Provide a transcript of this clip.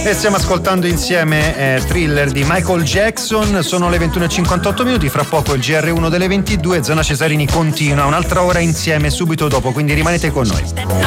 E stiamo ascoltando insieme Thriller di Michael Jackson. Sono le 21:58, fra poco il GR1 delle 22. Zona Cesarini continua un'altra ora insieme subito dopo, quindi rimanete con noi.